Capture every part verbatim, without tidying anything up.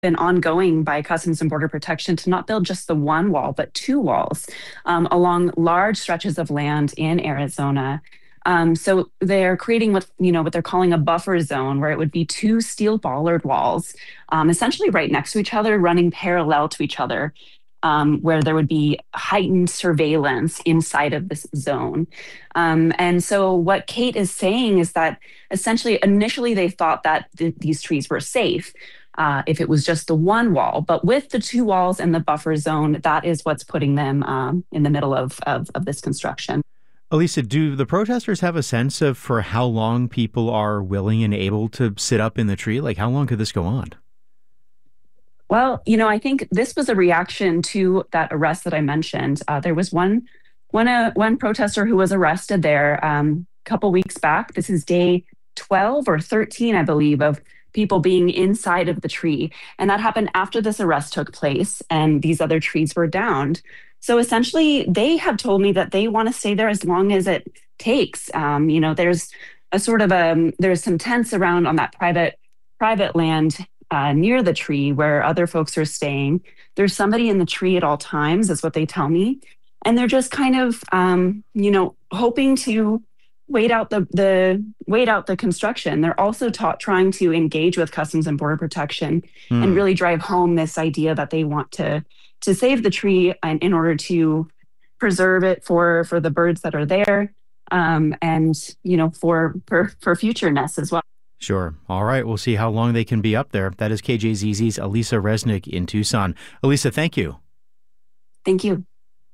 been ongoing by Customs and Border Protection to not build just the one wall, but two walls um, along large stretches of land in Arizona. Um, so they're creating what you know what they're calling a buffer zone, where it would be two steel bollard walls, um, essentially right next to each other, running parallel to each other, um, where there would be heightened surveillance inside of this zone. Um, and so what Kate is saying is that essentially, initially they thought that th- these trees were safe. Uh, if it was just the one wall, but with the two walls and the buffer zone, that is what's putting them um, in the middle of, of of this construction. Elisa, do the protesters have a sense of for how long people are willing and able to sit up in the tree? Like, how long could this go on? Well, you know, I think this was a reaction to that arrest that I mentioned. Uh, there was one one uh, one protester who was arrested there um, a couple weeks back. This is day twelve or thirteen, I believe, of people being inside of the tree, and that happened after this arrest took place, and these other trees were downed. So essentially, they have told me that they want to stay there as long as it takes. Um, you know, there's a sort of a there's some tents around on that private private land uh, near the tree where other folks are staying. There's somebody in the tree at all times, is what they tell me. And they're just kind of, um, you know, hoping to wait out the, the wait out the construction. They're also taught, trying to engage with Customs and Border Protection and Hmm. really drive home this idea that they want to to save the tree and in order to preserve it for for the birds that are there, um, and you know for for for future nests as well. Sure. All right. We'll see how long they can be up there. That is K J Z Z's Elisa Resnick in Tucson. Elisa, thank you. Thank you.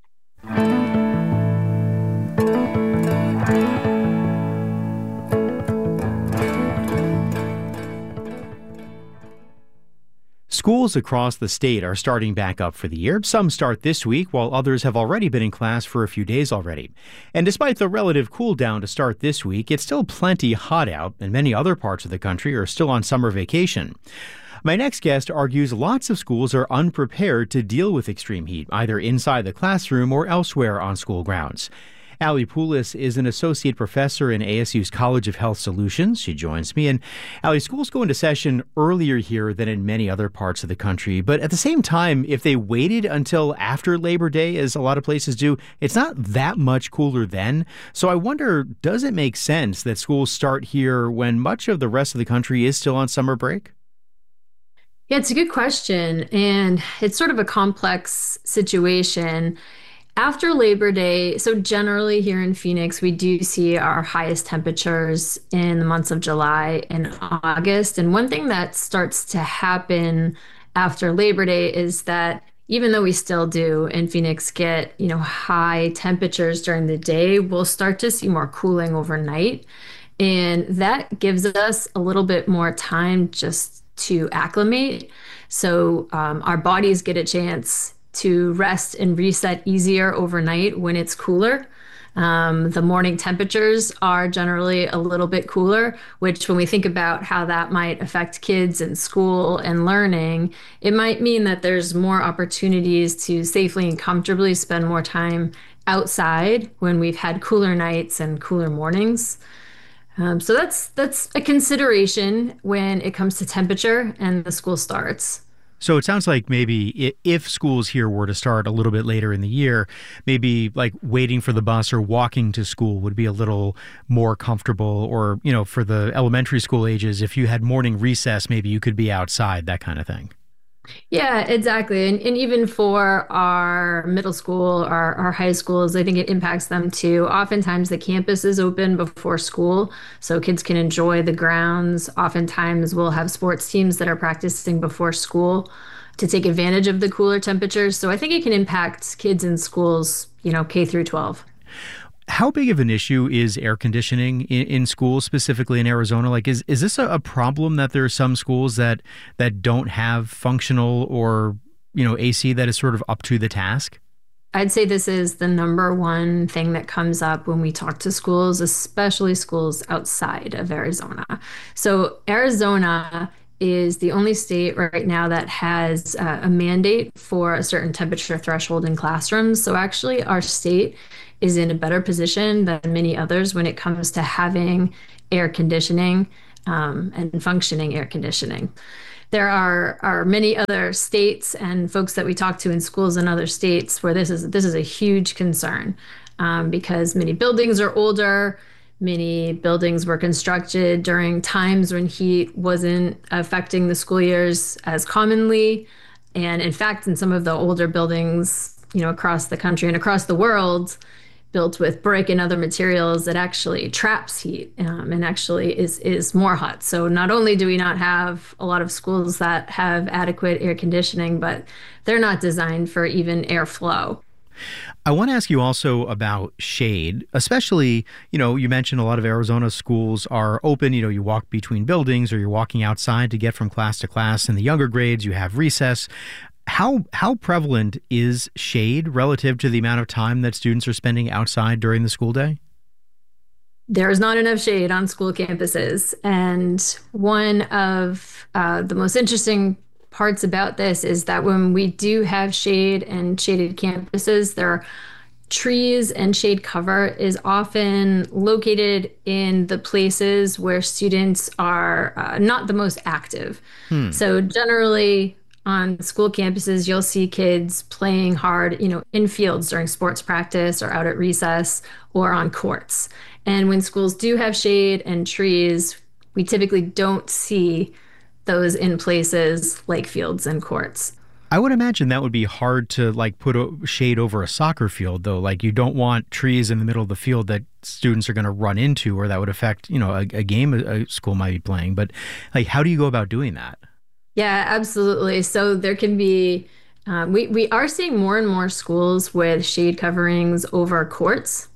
Schools across the state are starting back up for the year. Some start this week, while others have already been in class for a few days already. And despite the relative cool down to start this week, it's still plenty hot out, and many other parts of the country are still on summer vacation. My next guest argues lots of schools are unprepared to deal with extreme heat, either inside the classroom or elsewhere on school grounds. Ali Poulos is an associate professor in A S U's College of Health Solutions. She joins me. And Ali, schools go into session earlier here than in many other parts of the country. But at the same time, if they waited until after Labor Day, as a lot of places do, it's not that much cooler then. So I wonder, does it make sense that schools start here when much of the rest of the country is still on summer break? Yeah, it's a good question. And it's sort of a complex situation. After Labor Day, so generally here in Phoenix, we do see our highest temperatures in the months of July and August. And one thing that starts to happen after Labor Day is that even though we still do in Phoenix get, you know, high temperatures during the day, we'll start to see more cooling overnight. And that gives us a little bit more time just to acclimate. So um, our bodies get a chance to rest and reset easier overnight when it's cooler. Um, the morning temperatures are generally a little bit cooler, which when we think about how that might affect kids in school and learning, it might mean that there's more opportunities to safely and comfortably spend more time outside when we've had cooler nights and cooler mornings. Um, so that's that's a consideration when it comes to temperature and the school starts. So it sounds like maybe if schools here were to start a little bit later in the year, maybe like waiting for the bus or walking to school would be a little more comfortable. Or, you know, for the elementary school ages, if you had morning recess, maybe you could be outside, that kind of thing. Yeah, exactly. And, and even for our middle school, our, our high schools, I think it impacts them too. Oftentimes the campus is open before school, so kids can enjoy the grounds. Oftentimes we'll have sports teams that are practicing before school to take advantage of the cooler temperatures. So I think it can impact kids in schools, you know, K through twelve. How big of an issue is air conditioning in, in schools, specifically in Arizona? Like, is, is this a, a problem that there are some schools that that don't have functional or, you know, A C that is sort of up to the task? I'd say this is the number one thing that comes up when we talk to schools, especially schools outside of Arizona. So Arizona is the only state right now that has uh, a mandate for a certain temperature threshold in classrooms. So actually, our state is in a better position than many others when it comes to having air conditioning um, and functioning air conditioning. There are are many other states and folks that we talk to in schools in other states where this is this is a huge concern, um, because many buildings are older. Many buildings were constructed during times when heat wasn't affecting the school years as commonly. And in fact, in some of the older buildings, you know, across the country and across the world, built with brick and other materials, it actually traps heat, um, and actually is is more hot. So not only do we not have a lot of schools that have adequate air conditioning, but they're not designed for even airflow. I want to ask you also about shade, especially, you know, you mentioned a lot of Arizona schools are open. You know, you walk between buildings or you're walking outside to get from class to class. In the younger grades, you have recess. How how prevalent is shade relative to the amount of time that students are spending outside during the school day? There is not enough shade on school campuses. And one of uh, the most interesting parts about this is that when we do have shade and shaded campuses, there are trees and shade cover is often located in the places where students are uh, not the most active. Hmm. So generally on school campuses, you'll see kids playing hard, you know, in fields during sports practice or out at recess or on courts. And when schools do have shade and trees, we typically don't see those in places like fields and courts. I would imagine that would be hard to like put a shade over a soccer field, though. Like you don't want trees in the middle of the field that students are going to run into, or that would affect, you know, a, a game a school might be playing. But like, how do you go about doing that? Yeah, absolutely. So there can be, uh, we, we are seeing more and more schools with shade coverings over courts.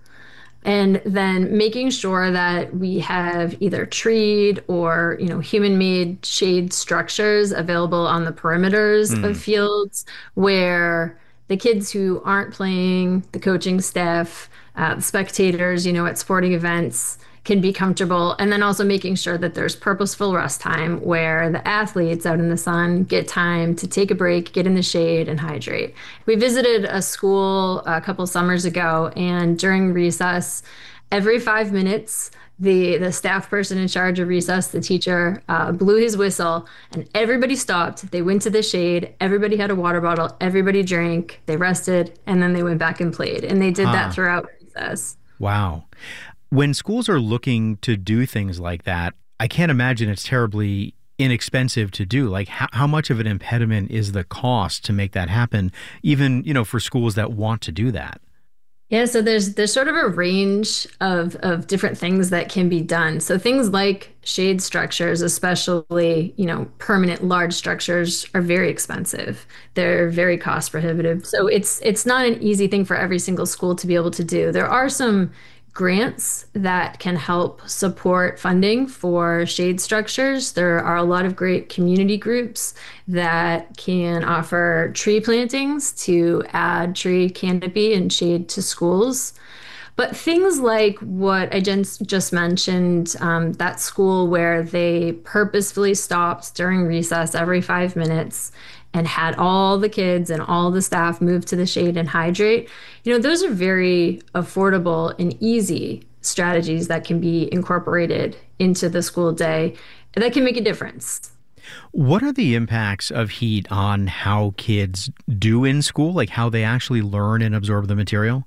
And then making sure that we have either treed or, you know, human-made shade structures available on the perimeters Mm. of fields where the kids who aren't playing, the coaching staff, uh, the spectators, you know, at sporting events can be comfortable. And then also making sure that there's purposeful rest time where the athletes out in the sun get time to take a break, get in the shade, and hydrate. We visited a school a couple summers ago, and during recess, every five minutes, the the staff person in charge of recess, the teacher, uh, blew his whistle, and everybody stopped. They went to the shade. Everybody had a water bottle. Everybody drank. They rested, and then they went back and played. And they did Huh. that throughout recess. Wow. When schools are looking to do things like that, I can't imagine it's terribly inexpensive to do. Like how, how much of an impediment is the cost to make that happen, even, you know, for schools that want to do that? Yeah, so there's there's sort of a range of of different things that can be done. So things like shade structures, especially, you know, permanent large structures are very expensive. They're very cost prohibitive. So it's it's not an easy thing for every single school to be able to do. There are some grants that can help support funding for shade structures. There are a lot of great community groups that can offer tree plantings to add tree canopy and shade to schools. But things like what I just just mentioned, um, that school where they purposefully stopped during recess every five minutes and had all the kids and all the staff move to the shade and hydrate, you know, those are very affordable and easy strategies that can be incorporated into the school day that can make a difference. What are the impacts of heat on how kids do in school, like how they actually learn and absorb the material?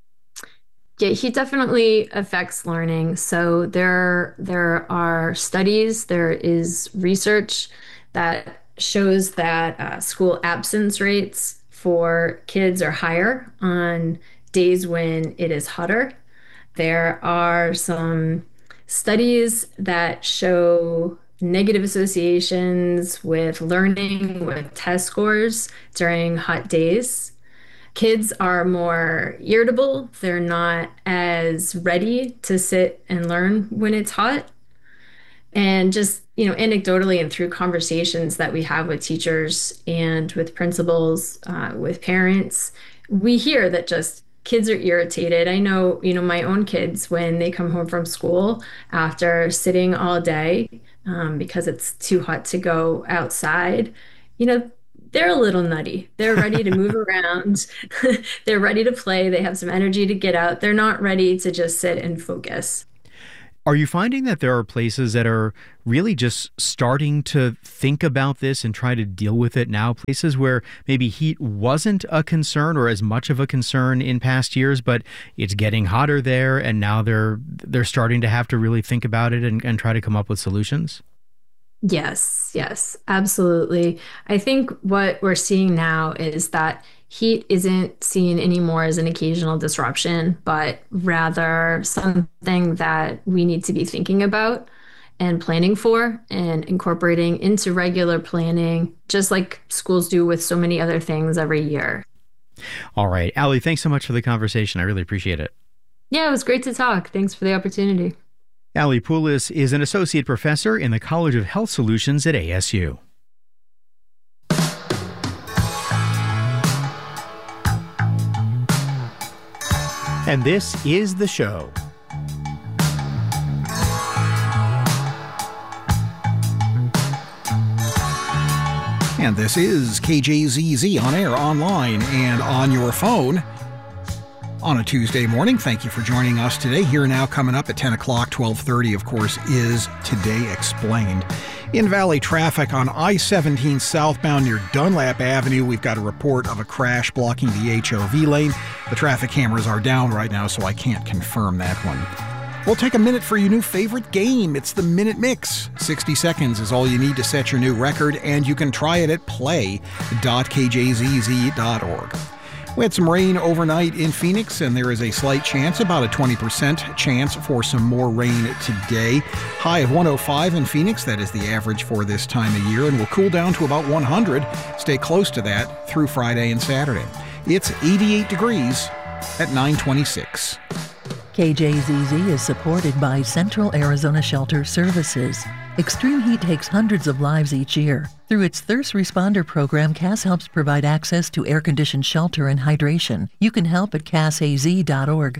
Yeah, heat definitely affects learning. So there there are studies, there is research that shows that uh, school absence rates for kids are higher on days when it is hotter. There are some studies that show negative associations with learning, with test scores during hot days. Kids are more irritable. They're not as ready to sit and learn when it's hot. And just, you know, anecdotally and through conversations that we have with teachers and with principals, uh, with parents, we hear that just kids are irritated. I know, you know, my own kids, when they come home from school after sitting all day, um, because it's too hot to go outside, you know, they're a little nutty. They're ready to move around. They're ready to play. They have some energy to get out. They're not ready to just sit and focus. Are you finding that there are places that are really just starting to think about this and try to deal with it now? Places where maybe heat wasn't a concern or as much of a concern in past years, but it's getting hotter there, and now they're they're starting to have to really think about it and, and try to come up with solutions? Yes, yes, absolutely. I think what we're seeing now is that heat isn't seen anymore as an occasional disruption, but rather something that we need to be thinking about and planning for and incorporating into regular planning, just like schools do with so many other things every year. All right. Allie, thanks so much for the conversation. I really appreciate it. Yeah, it was great to talk. Thanks for the opportunity. Allie Poulos is an associate professor in the College of Health Solutions at A S U. And this is The Show. And this is K J Z Z on air, online, and on your phone on a Tuesday morning. Thank you for joining us today. Here now, coming up at ten o'clock, twelve thirty, of course, is Today Explained. In Valley traffic on I seventeen southbound near Dunlap Avenue, we've got a report of a crash blocking the H O V lane. The traffic cameras are down right now, so I can't confirm that one. We'll take a minute for your new favorite game. It's the Minute Mix. sixty seconds is all you need to set your new record, and you can try it at play dot k j z z dot org. We had some rain overnight in Phoenix, and there is a slight chance, about a twenty percent chance for some more rain today. High of one oh five in Phoenix, that is the average for this time of year, and will cool down to about one hundred. Stay close to that through Friday and Saturday. It's eighty-eight degrees at nine twenty-six. K J Z Z is supported by Central Arizona Shelter Services. Extreme heat takes hundreds of lives each year. Through its Thirst Responder program, C A S helps provide access to air-conditioned shelter and hydration. You can help at C A S A Z dot org.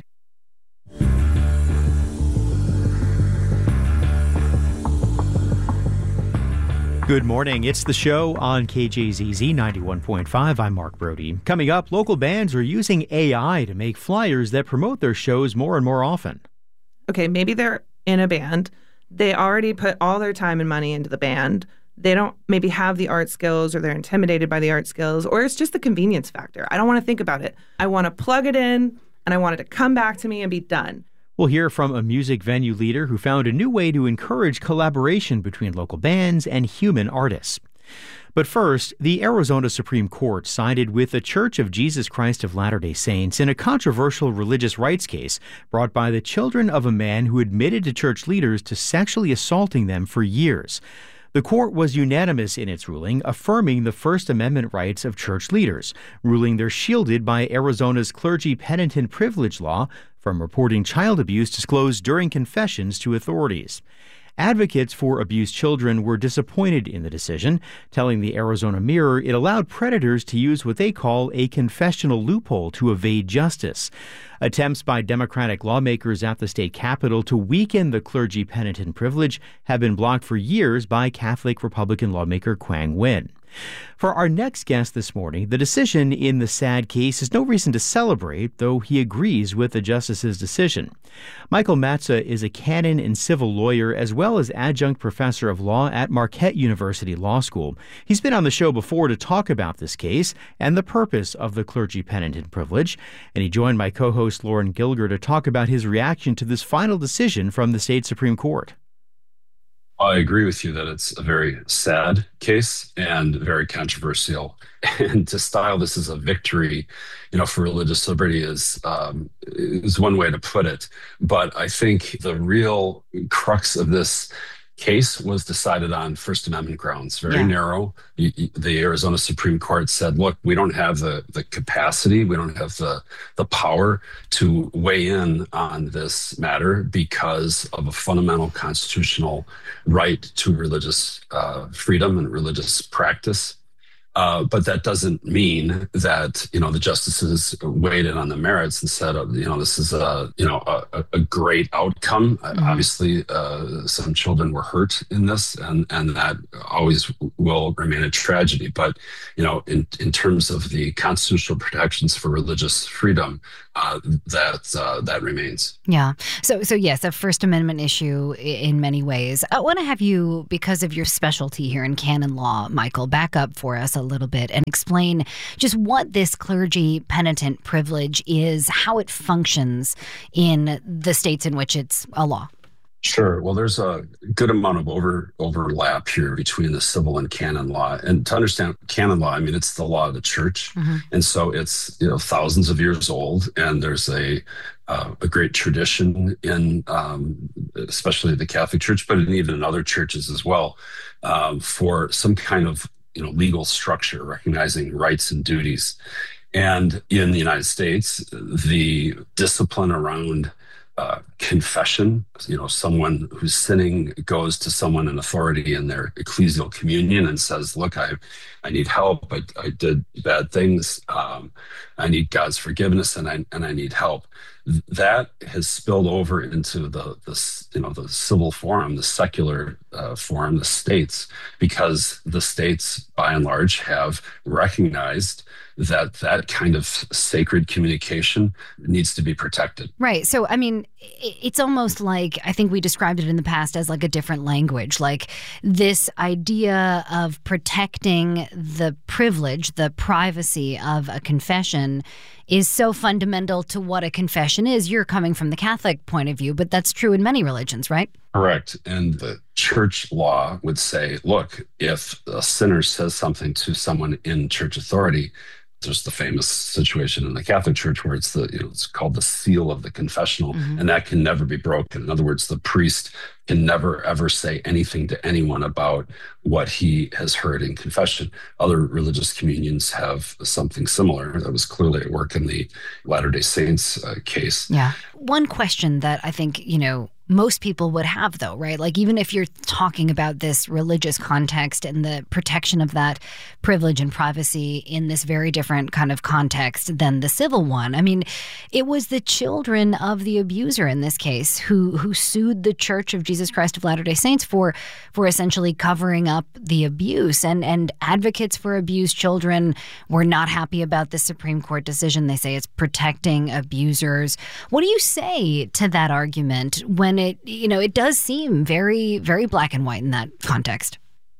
Good morning. It's The Show on K J Z Z ninety-one point five. I'm Mark Brody. Coming up, local bands are using A I to make flyers that promote their shows more and more often. Okay, maybe they're in a band. They already put all their time and money into the band. They don't maybe have the art skills, or they're intimidated by the art skills, or it's just the convenience factor. I don't want to think about it. I want to plug it in, and I want it to come back to me and be done. We'll hear from a music venue leader who found a new way to encourage collaboration between local bands and human artists. But first, the Arizona Supreme Court sided with the Church of Jesus Christ of Latter-day Saints in a controversial religious rights case brought by the children of a man who admitted to church leaders to sexually assaulting them for years. The court was unanimous in its ruling, affirming the First Amendment rights of church leaders, ruling they're shielded by Arizona's clergy penitent privilege law from reporting child abuse disclosed during confessions to authorities. Advocates for abused children were disappointed in the decision, telling the Arizona Mirror it allowed predators to use what they call a confessional loophole to evade justice. Attempts by Democratic lawmakers at the state capitol to weaken the clergy penitent privilege have been blocked for years by Catholic Republican lawmaker Quang Nguyen. For our next guest this morning, the decision in the sad case is no reason to celebrate, though he agrees with the justice's decision. Michael Matza is a canon and civil lawyer as well as adjunct professor of law at Marquette University Law School. He's been on the show before to talk about this case and the purpose of the clergy penitent privilege, and he joined my co-host Lauren Gilger to talk about his reaction to this final decision from the state Supreme Court. I agree with you that it's a very sad case and very controversial. And to style this as a victory, you know, for religious liberty is um, is one way to put it. But I think the real crux of this case was decided on First Amendment grounds, very yeah. narrow. The Arizona Supreme Court said, look, we don't have the, the capacity, we don't have the, the power to weigh in on this matter because of a fundamental constitutional right to religious uh, freedom and religious practice. Uh, but that doesn't mean that, you know, the justices weighed in on the merits and said, uh, you know, this is a, you know, a, a great outcome. Mm-hmm. Obviously, uh, some children were hurt in this, and, and that always will remain a tragedy. But, you know, in, in terms of the constitutional protections for religious freedom, uh, that uh, that remains. Yeah. So, so yes, a First Amendment issue in many ways. I want to have you, because of your specialty here in canon law, Michael, back up for us a little bit and explain just what this clergy penitent privilege is, how it functions in the states in which it's a law. Sure. Well, there's a good amount of over overlap here between the civil and canon law. And to understand canon law, I mean, it's the law of the church. Mm-hmm. And so it's, you know, thousands of years old. And there's a uh, a great tradition in um, especially the Catholic Church, but even in other churches as well, um, for some kind of, you know, legal structure recognizing rights and duties. And in the United States, the discipline around Uh, confession, you know, someone who's sinning goes to someone in authority in their ecclesial communion and says, look, I I need help. I, I did bad things. Um, I need God's forgiveness, and I and I need help. That has spilled over into the, the you know, the civil forum, the secular uh, forum, the states, because the states, by and large, have recognized that that kind of sacred communication needs to be protected. Right. So, I mean, it's almost like, I think we described it in the past as like a different language, like this idea of protecting the privilege, the privacy of a confession is so fundamental to what a confession is. You're coming from the Catholic point of view, but that's true in many religions, right? Correct. And the church law would say, look, if a sinner says something to someone in church authority, there's the famous situation in the Catholic Church where it's the, you know, it's called the seal of the confessional, mm-hmm. and that can never be broken. In other words, the priest can never, ever say anything to anyone about what he has heard in confession. Other religious communions have something similar. That was clearly at work in the Latter-day Saints uh, case. Yeah. One question that I think, you know, most people would have, though, right? Like, even if you're talking about this religious context and the protection of that privilege and privacy in this very different kind of context than the civil one. I mean, it was the children of the abuser in this case who who sued the Church of Jesus Christ of Latter-day Saints for for essentially covering up the abuse. And, and advocates for abused children were not happy about the Supreme Court decision. They say it's protecting abusers. What do you say to that argument when it, you know, it does seem very, very black and white in that context?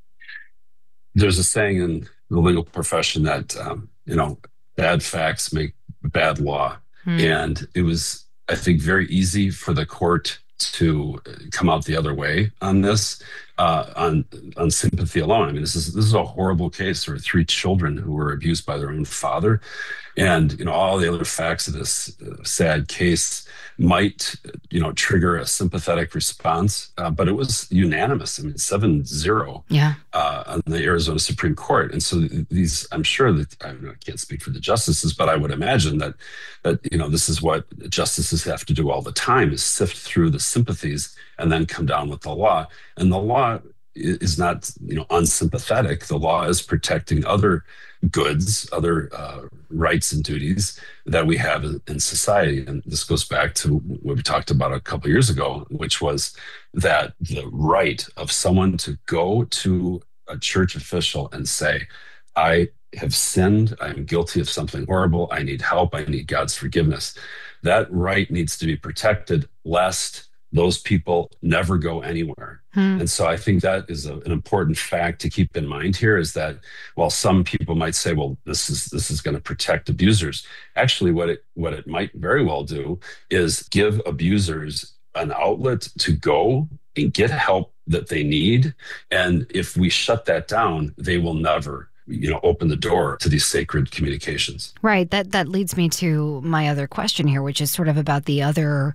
There's a saying in the legal profession that, um, you know, bad facts make bad law. Hmm. And it was, I think, very easy for the court to come out the other way on this, uh, on on sympathy alone. I mean, this is this is a horrible case. There are three children who were abused by their own father, and you know all the other facts of this uh, sad case might you know trigger a sympathetic response, uh, but it was unanimous. I mean, seven zero yeah. uh, on the Arizona Supreme Court, and so these, I'm sure that I, I can't speak for the justices, but I would imagine that that you know this is what justices have to do all the time: is sift through the sympathies and then come down with the law. And the law is not you know unsympathetic. The law is protecting other goods, other uh, rights and duties that we have in, in society. And this goes back to what we talked about a couple of years ago, which was that the right of someone to go to a church official and say, I have sinned, I'm guilty of something horrible, I need help, I need God's forgiveness. That right needs to be protected, lest those people never go anywhere. Hmm. And so I think that is a, an important fact to keep in mind here, is that while some people might say, well, this is this is going to protect abusers, actually what it what it might very well do is give abusers an outlet to go and get help that they need. And if we shut that down, they will never you know, open the door to these sacred communications. Right. That that leads me to my other question here, which is sort of about the other,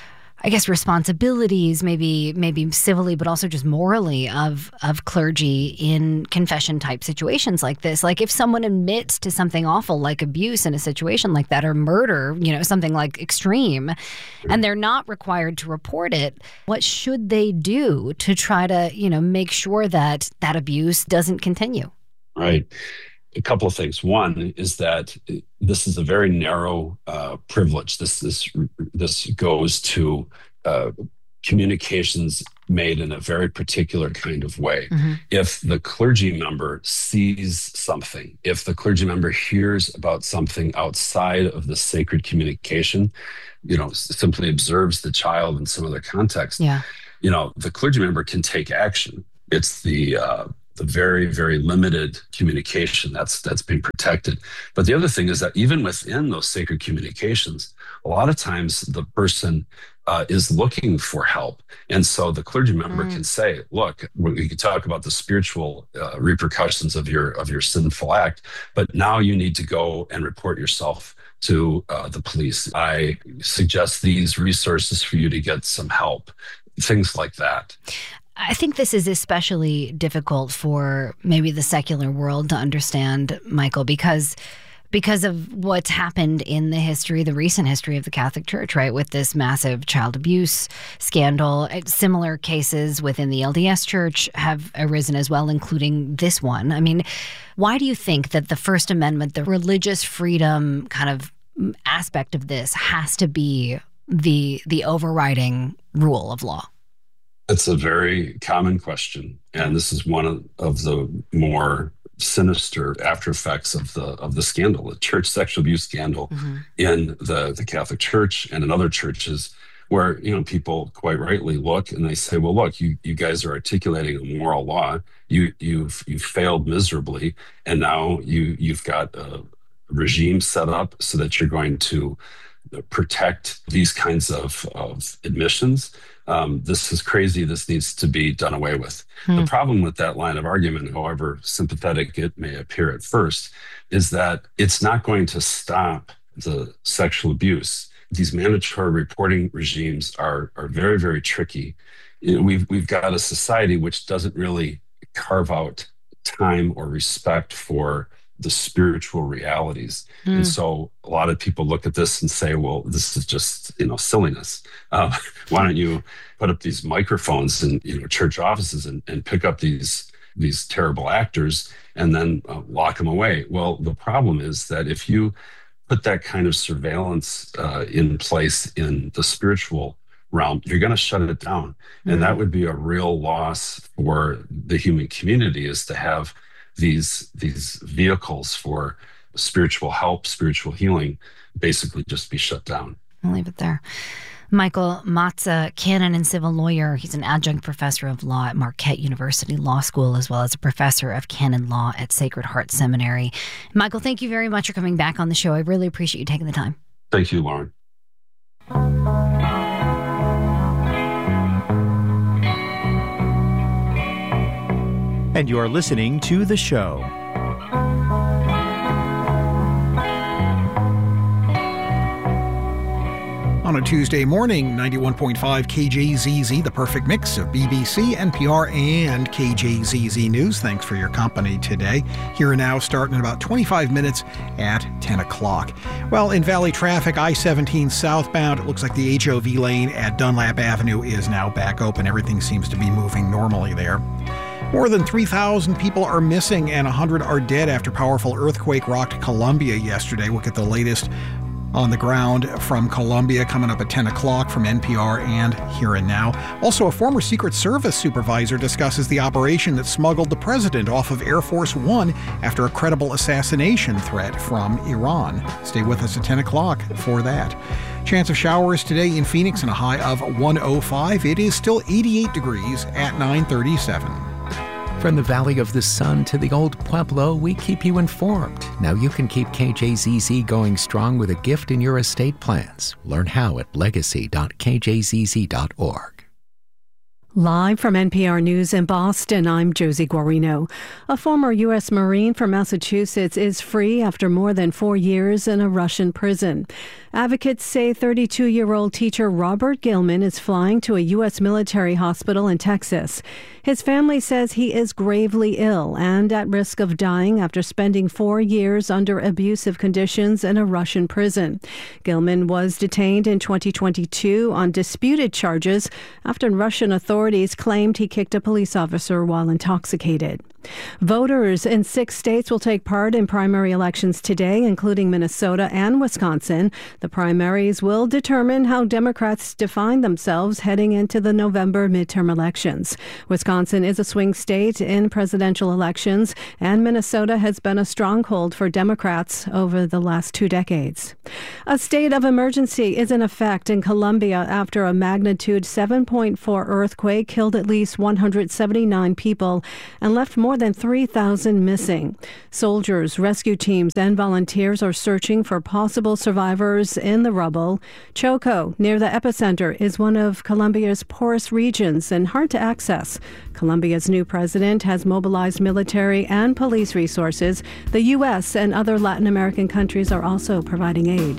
I guess, responsibilities, maybe maybe civilly, but also just morally, of of clergy in confession type situations like this. Like, if someone admits to something awful like abuse in a situation like that, or murder, you know, something like extreme, and they're not required to report it, what should they do to try to, you know, make sure that that abuse doesn't continue? Right. a couple of things. One is that this is a very narrow uh, privilege. This this this goes to uh, communications made in a very particular kind of way. Mm-hmm. If the clergy member sees something, if the clergy member hears about something outside of the sacred communication, you know, simply observes the child in some other context, yeah. you know, the clergy member can take action. It's the uh, the very, very limited communication that's that's being protected. But the other thing is that even within those sacred communications, a lot of times the person uh, is looking for help. And so the clergy member mm. can say, look, we can talk about the spiritual uh, repercussions of your of your sinful act, but now you need to go and report yourself to uh, the police. I suggest these resources for you to get some help, things like that. I think this is especially difficult for maybe the secular world to understand, Michael, because because of what's happened in the history, the recent history of the Catholic Church, right, with this massive child abuse scandal. Similar cases within the L D S Church have arisen as well, including this one. I mean, why do you think that the First Amendment, the religious freedom kind of aspect of this, has to be the the overriding rule of law? It's a very common question, and this is one of, of the more sinister after effects of the of the scandal, the church sexual abuse scandal mm-hmm. in the, the Catholic Church and in other churches, where, you know, people quite rightly look and they say, well, look, you you guys are articulating a moral law. You you've you've failed miserably, and now you you've got a regime set up so that you're going to protect these kinds of, of admissions. Um, this is crazy. This needs to be done away with. Hmm. The problem with that line of argument, however sympathetic it may appear at first, is that it's not going to stop the sexual abuse. These mandatory reporting regimes are are very, very tricky. You know, we've we've got a society which doesn't really carve out time or respect for the spiritual realities. Mm. And so a lot of people look at this and say, well, this is just, you know, silliness. Uh, why don't you put up these microphones in, you know, church offices and, and pick up these these terrible actors and then uh, lock them away? Well, the problem is that if you put that kind of surveillance uh, in place in the spiritual realm, you're going to shut it down. Mm. And that would be a real loss for the human community, is to have these these vehicles for spiritual help, spiritual healing, basically just be shut down. I'll leave it there. Michael Matza, canon and civil lawyer. He's an adjunct professor of law at Marquette University Law School, as well as a professor of canon law at Sacred Heart Seminary. Michael, thank you very much for coming back on the show. I really appreciate you taking the time. Thank you, Lauren. And you're listening to The Show. On a Tuesday morning, ninety-one point five K J Z Z, the perfect mix of B B C, N P R, and K J Z Z News. Thanks for your company today. Here and now, starting in about twenty-five minutes at ten o'clock. Well, in Valley traffic, I seventeen southbound, it looks like the H O V lane at Dunlap Avenue is now back open. Everything seems to be moving normally there. More than three thousand people are missing and one hundred are dead after powerful earthquake rocked Colombia yesterday. Look at the latest on the ground from Colombia coming up at ten o'clock from N P R and Here and Now. Also, a former Secret Service supervisor discusses the operation that smuggled the president off of Air Force One after a credible assassination threat from Iran. Stay with us at ten o'clock for that. Chance of showers today in Phoenix and a high of one oh five. It is still eighty-eight degrees at nine thirty-seven. From the Valley of the Sun to the Old Pueblo, we keep you informed. Now you can keep K J Z Z going strong with a gift in your estate plans. Learn how at legacy dot k j z z dot org. Live from N P R News in Boston, I'm Josie Guarino. A former U S Marine from Massachusetts is free after more than four years in a Russian prison. Advocates say thirty-two-year-old teacher Robert Gilman is flying to a U S military hospital in Texas. His family says he is gravely ill and at risk of dying after spending four years under abusive conditions in a Russian prison. Gilman was detained in twenty twenty-two on disputed charges after Russian authorities claimed he kicked a police officer while intoxicated. Voters in six states will take part in primary elections today, including Minnesota and Wisconsin. The primaries will determine how Democrats define themselves heading into the November midterm elections. Wisconsin is a swing state in presidential elections, and Minnesota has been a stronghold for Democrats over the last two decades. A state of emergency is in effect in Colombia after a magnitude seven point four earthquake killed at least one hundred seventy-nine people and left more than three thousand missing. Soldiers, rescue teams, and volunteers are searching for possible survivors in the rubble. Choco, near the epicenter, is one of Colombia's poorest regions and hard to access. Colombia's new president has mobilized military and police resources. The U S and other Latin American countries are also providing aid.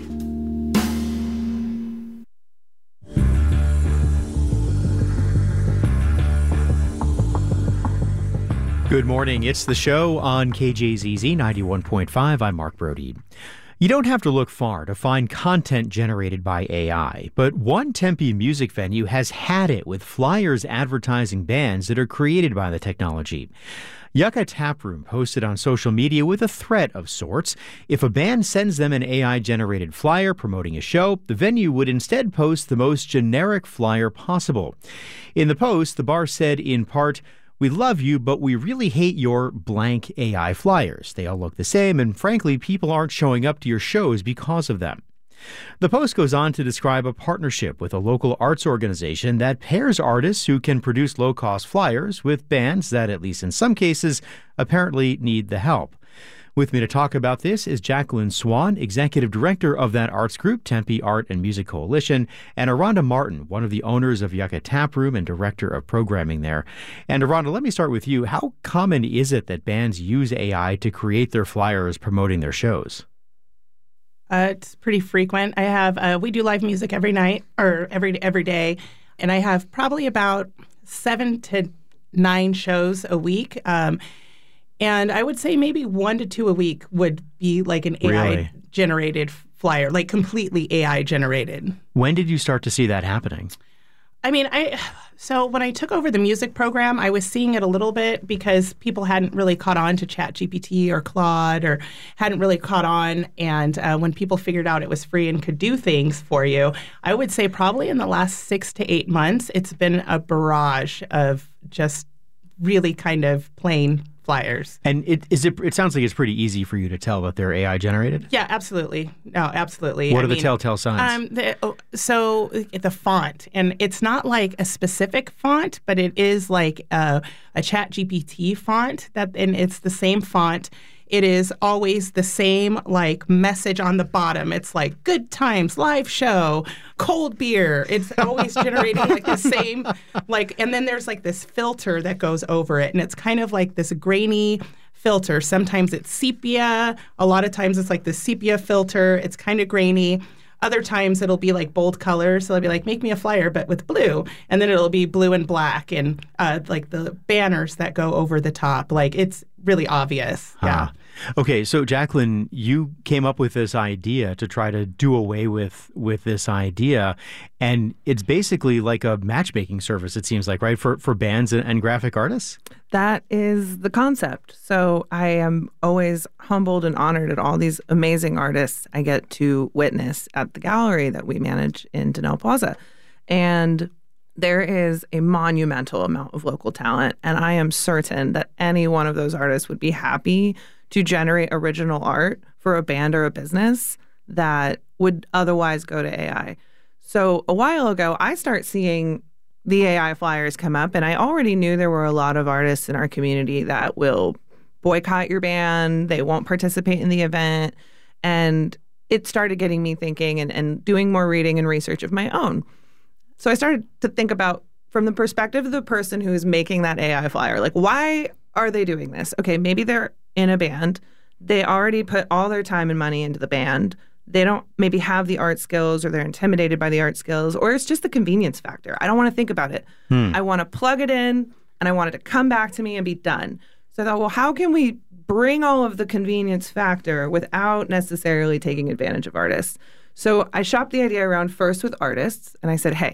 Good morning. It's The Show on K J Z Z ninety-one point five. I'm Mark Brody. You don't have to look far to find content generated by A I, but one Tempe music venue has had it with flyers advertising bands that are created by the technology. Yucca Taproom posted on social media with a threat of sorts. If a band sends them an A I-generated flyer promoting a show, the venue would instead post the most generic flyer possible. In the post, the bar said in part, "We love you, but we really hate your blank A I flyers. They all look the same, and frankly, people aren't showing up to your shows because of them." The post goes on to describe a partnership with a local arts organization that pairs artists who can produce low-cost flyers with bands that, at least in some cases, apparently need the help. With me to talk about this is Jacqueline Swan, Executive Director of that arts group, Tempe Art and Music Coalition, and Aranda Martin, one of the owners of Yucca Taproom and Director of Programming there. And Aranda, let me start with you. How common is it that bands use A I to create their flyers promoting their shows? Uh, it's pretty frequent. I have, uh, we do live music every night or every every day, and I have probably about seven to nine shows a week. Um, And I would say maybe one to two a week would be like an Really? A I-generated flyer, like completely A I-generated. When did you start to see that happening? I mean, I so when I took over the music program, I was seeing it a little bit because people hadn't really caught on to ChatGPT or Claude or hadn't really caught on. And uh, when people figured out it was free and could do things for you, I would say probably in the last six to eight months, it's been a barrage of just really kind of plain flyers. And it is it. It sounds like it's pretty easy for you to tell that they're A I generated. Yeah, absolutely. No, absolutely. What I are the mean, telltale signs? Um, the, oh, so the font, and it's not like a specific font, but it is like a, a ChatGPT font. That, and it's the same font. It is always the same like message on the bottom. It's like good times, live show, cold beer. It's always generating like the same like, and then there's like this filter that goes over it, and it's kind of like this grainy filter. Sometimes it's sepia. A lot of times it's like the sepia filter. It's kind of grainy. Other times it'll be like bold colors. So it'll be like, make me a flyer, but with blue. And then it'll be blue and black and uh, like the banners that go over the top. Like it's really obvious. Huh. Yeah. Okay, so Jacqueline, you came up with this idea to try to do away with with this idea, and it's basically like a matchmaking service, it seems like, right, for, for bands and, and graphic artists? That is the concept. So I am always humbled and honored at all these amazing artists I get to witness at the gallery that we manage in Donnell Plaza. And there is a monumental amount of local talent, and I am certain that any one of those artists would be happy to generate original art for a band or a business that would otherwise go to A I. So a while ago, I start seeing the A I flyers come up, and I already knew there were a lot of artists in our community that will boycott your band. They won't participate in the event. And it started getting me thinking and, and doing more reading and research of my own. So I started to think about, from the perspective of the person who is making that A I flyer, like, why are they doing this? Okay, maybe they're in a band. They already put all their time and money into the band. They don't maybe have the art skills, or they're intimidated by the art skills, or it's just the convenience factor. I don't want to think about it. Hmm. I want to plug it in, and I want it to come back to me and be done. So I thought, well, how can we bring all of the convenience factor without necessarily taking advantage of artists? So I shopped the idea around first with artists, and I said, hey,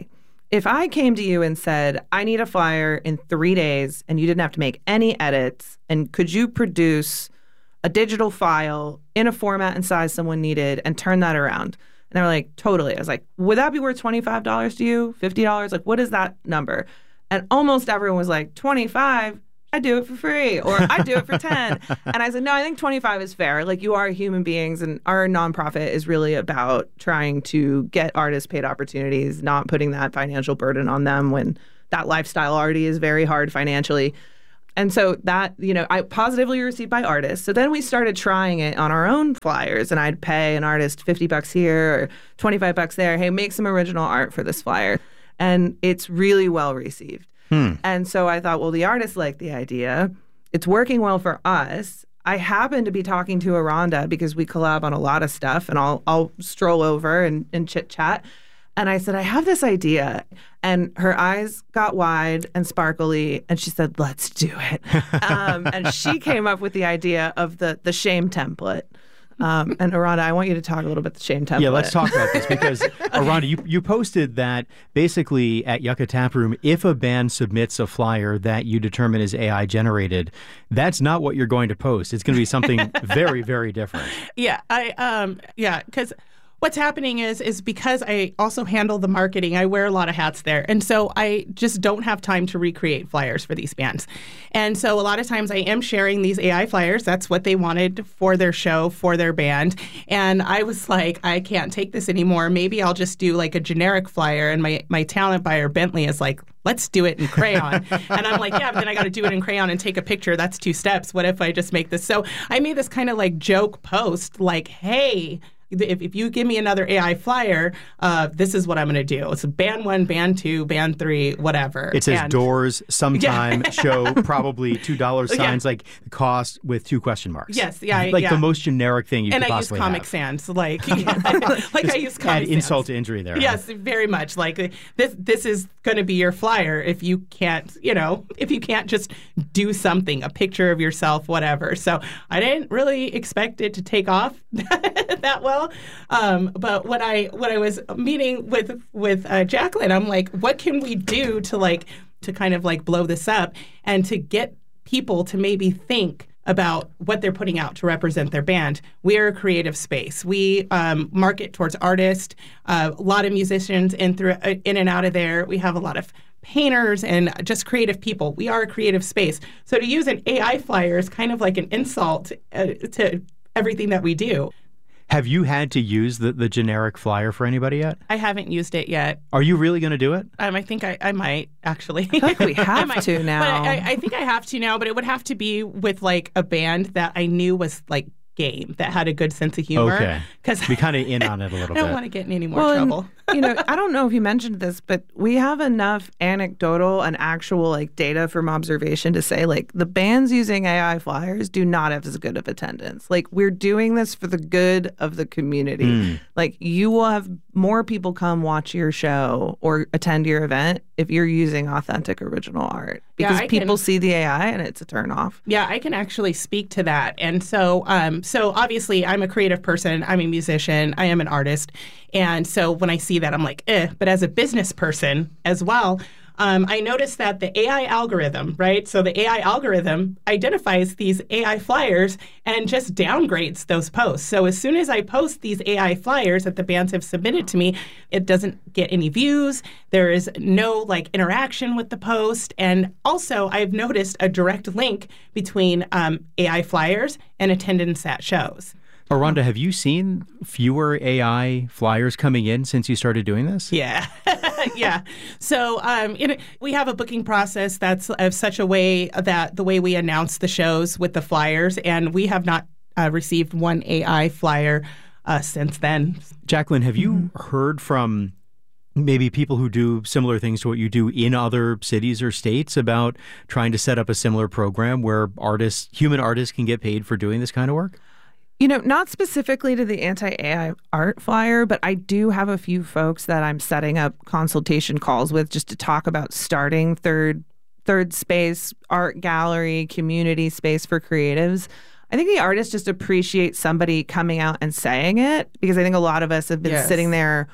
if I came to you and said, I need a flyer in three days and you didn't have to make any edits, and could you produce a digital file in a format and size someone needed and turn that around? And they were like, totally. I was like, would that be worth twenty-five dollars to you? fifty dollars? Like, what is that number? And almost everyone was like, twenty-five? I'd do it for free, or I'd do it for ten. And I said, no, I think twenty-five is fair. Like, you are human beings, and our nonprofit is really about trying to get artists paid opportunities, not putting that financial burden on them when that lifestyle already is very hard financially. And so that, you know, I positively received by artists. So then we started trying it on our own flyers, and I'd pay an artist fifty bucks here or twenty-five bucks there. Hey, make some original art for this flyer. And it's really well received. Hmm. And so I thought, well, the artists like the idea. It's working well for us. I happen to be talking to Aranda because we collab on a lot of stuff, and I'll I'll stroll over and, and chit chat. And I said, I have this idea. And her eyes got wide and sparkly, and she said, let's do it. um, and she came up with the idea of the the shame template. Um, and Aranda, I want you to talk a little bit the shame template. Yeah, let's talk about this because, Aranda, you, you posted that basically at Yucca Tap Room, if a band submits a flyer that you determine is A I generated, that's not what you're going to post. It's going to be something very, very different. Yeah, I um, yeah, because what's happening is is because I also handle the marketing, I wear a lot of hats there. And so I just don't have time to recreate flyers for these bands. And so a lot of times I am sharing these A I flyers. That's what they wanted for their show, for their band. And I was like, I can't take this anymore. Maybe I'll just do like a generic flyer. And my, my talent buyer, Bentley, is like, let's do it in crayon. And I'm like, yeah, but then I got to do it in crayon and take a picture. That's two steps. What if I just make this? So I made this kind of like joke post like, hey, If, if you give me another A I flyer, uh, this is what I'm going to do. It's band one, band two, band three, whatever. It says and, doors, sometime, yeah. show, probably two dollar signs, yeah. like the cost with two question marks. Yes, yeah. Like yeah. the most generic thing you and could I possibly use Comic have. Sans. Like, yeah, like I use Comic Add Sans. insult to injury there. Yes, huh? very much. Like this this is going to be your flyer if you can't, you know, if you can't just do something, a picture of yourself, whatever. So I didn't really expect it to take off that well. Um, but when I when I was meeting with with uh, Jacqueline, I'm like, what can we do to like to kind of like blow this up and to get people to maybe think about what they're putting out to represent their band. We are a creative space. We um, market towards artists, uh, a lot of musicians in through in and out of there. We have a lot of painters and just creative people. We are a creative space. So to use an A I flyer is kind of like an insult uh, to everything that we do. Have you had to use the, the generic flyer for anybody yet? I haven't used it yet. Are you really going to do it? Um, I think I, I might, actually. I think we have might, to now. But I, I think I have to now, but it would have to be with like a band that I knew was like game, that had a good sense of humor. Okay. Because be kind of in on it a little I don't bit. want to get in any more well, trouble. And, you know, I don't know if you mentioned this, but we have enough anecdotal and actual like data from observation to say like the bands using A I flyers do not have as good of attendance. Like we're doing this for the good of the community. Mm. Like you will have more people come watch your show or attend your event if you're using authentic original art because yeah, people can, see the A I and it's a turn off. Yeah, I can actually speak to that. And so, um, so obviously I'm a creative person. I'm a musician. I am an artist. And so when I see that, I'm like, eh. But as a business person as well, um, I noticed that the A I algorithm, right? So the A I algorithm identifies these A I flyers and just downgrades those posts. So as soon as I post these A I flyers that the bands have submitted to me, it doesn't get any views. There is no like interaction with the post. And also I've noticed a direct link between um, A I flyers and attendance at shows. Aranda, have you seen fewer A I flyers coming in since you started doing this? Yeah. yeah. So um, you know, we have a booking process that's of such a way that the way we announce the shows with the flyers, and we have not uh, received one A I flyer uh, since then. Jacqueline, have you Mm-hmm. heard from maybe people who do similar things to what you do in other cities or states about trying to set up a similar program where artists, human artists can get paid for doing this kind of work? You know, not specifically to the anti-A I art flyer, but I do have a few folks that I'm setting up consultation calls with just to talk about starting third third space, art gallery, community space for creatives. I think the artists just appreciate somebody coming out and saying it because I think a lot of us have been yes. sitting there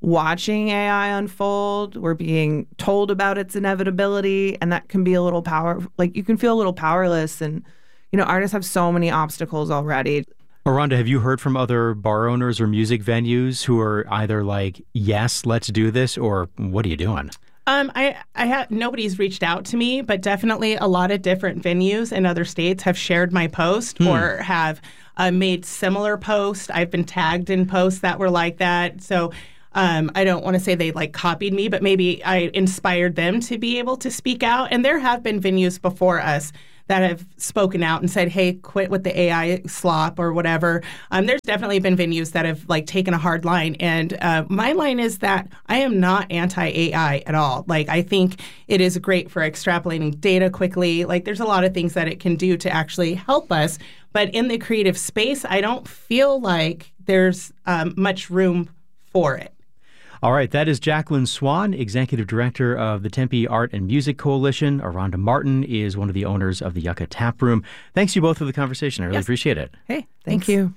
watching A I unfold. We're being told about its inevitability, and that can be a little power, like you can feel a little powerless. And, you know, artists have so many obstacles already. Aranda, have you heard from other bar owners or music venues who are either like, yes, let's do this, or what are you doing? Um, I, I have nobody's reached out to me, but definitely a lot of different venues in other states have shared my post hmm. or have uh, made similar posts. I've been tagged in posts that were like that. So um, I don't want to say they like copied me, but maybe I inspired them to be able to speak out. And there have been venues before us that have spoken out and said, hey, quit with the A I slop or whatever. Um, there's definitely been venues that have like taken a hard line. And uh, my line is that I am not anti-A I at all. Like, I think it is great for extrapolating data quickly. Like, there's a lot of things that it can do to actually help us. But in the creative space, I don't feel like there's um, much room for it. All right, that is Jacqueline Swan, Executive Director of the Tempe Art and Music Coalition. Aranda Martin is one of the owners of the Yucca Tap Room. Thanks you both for the conversation. I really yes. appreciate it. Hey, thank thanks. you.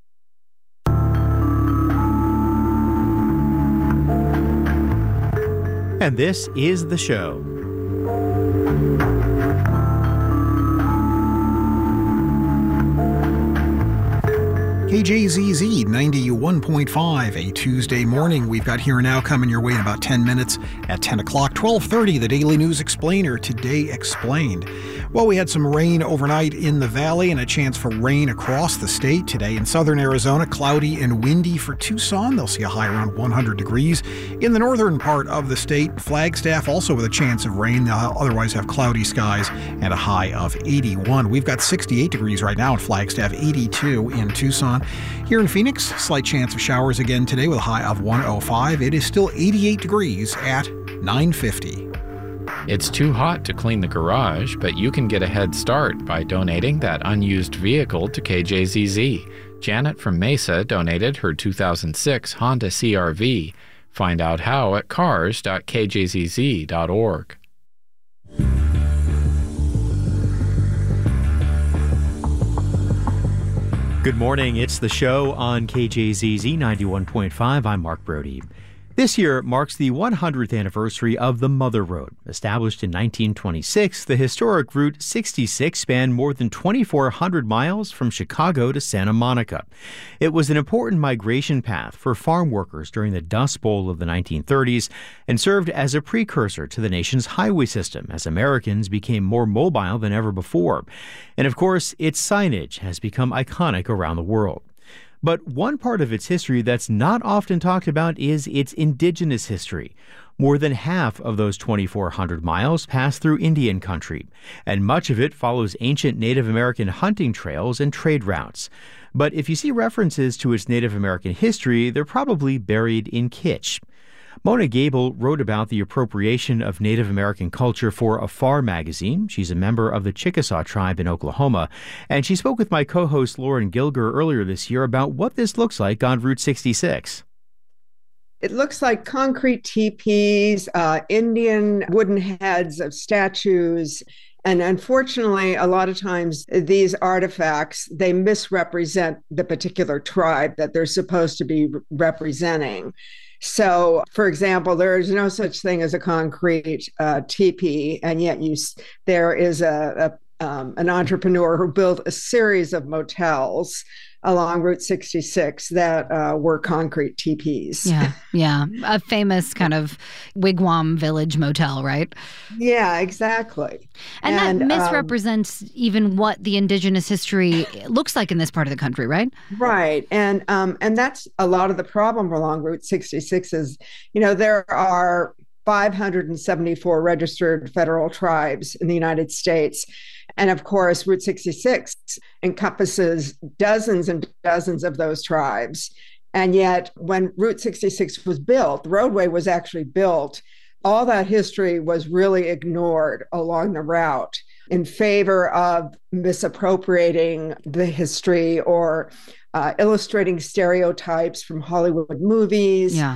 And this is The Show. K J Z Z ninety-one point five, a Tuesday morning. We've got Here and Now coming your way in about ten minutes at ten o'clock, twelve thirty, the Daily News Explainer, Today Explained. Well, we had some rain overnight in the valley and a chance for rain across the state today. In southern Arizona, cloudy and windy for Tucson. They'll see a high around one hundred degrees. In the northern part of the state, Flagstaff also with a chance of rain. They'll otherwise have cloudy skies and a high of eighty-one. We've got sixty-eight degrees right now in Flagstaff, eighty-two in Tucson. Here in Phoenix, slight chance of showers again today with a high of one oh five. It is still eighty-eight degrees at nine fifty. It's too hot to clean the garage, but you can get a head start by donating that unused vehicle to K J Z Z. Janet from Mesa donated her two thousand six Honda C R V. Find out how at cars dot k j z z dot org. Good morning. It's The Show on K J Z Z ninety-one point five. I'm Mark Brody. This year marks the one hundredth anniversary of the Mother Road. Established in nineteen twenty-six, the historic Route sixty-six spanned more than twenty-four hundred miles from Chicago to Santa Monica. It was an important migration path for farm workers during the Dust Bowl of the nineteen thirties and served as a precursor to the nation's highway system as Americans became more mobile than ever before. And of course, its signage has become iconic around the world. But one part of its history that's not often talked about is its indigenous history. More than half of those twenty-four hundred miles pass through Indian country, and much of it follows ancient Native American hunting trails and trade routes. But if you see references to its Native American history, they're probably buried in kitsch. Mona Gable wrote about the appropriation of Native American culture for Afar magazine. She's a member of the Chickasaw tribe in Oklahoma, and she spoke with my co-host Lauren Gilger earlier this year about what this looks like on Route sixty-six. It looks like concrete teepees, uh, Indian wooden heads of statues. And unfortunately, a lot of times these artifacts, they misrepresent the particular tribe that they're supposed to be representing. So, for example, there is no such thing as a concrete uh, teepee, and yet you there is a, a um, an entrepreneur who built a series of motels along Route sixty-six that uh, were concrete teepees. Yeah, yeah, a famous kind of wigwam village motel, right? Yeah, exactly. And, and that misrepresents um, even what the indigenous history looks like in this part of the country, right? Right, and um, and that's a lot of the problem along Route sixty-six is, you know, there are five hundred seventy-four registered federal tribes in the United States. And of course, Route sixty-six encompasses dozens and dozens of those tribes. And yet, when Route sixty-six was built, the roadway was actually built, all that history was really ignored along the route in favor of misappropriating the history or uh, illustrating stereotypes from Hollywood movies. Yeah.